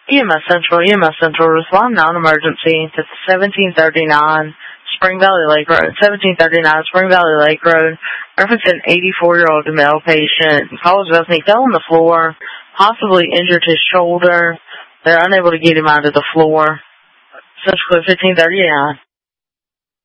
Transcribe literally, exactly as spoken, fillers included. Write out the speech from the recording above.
E M S Central, E M S Central, respond non-emergency to seventeen thirty-nine Spring Valley Lake Road, seventeen thirty-nine Spring Valley Lake Road, reference an eighty-four-year-old male patient. Caller tells me he fell on the floor, possibly injured his shoulder. They're unable to get him out of the floor. Central Code fifteen thirty-nine.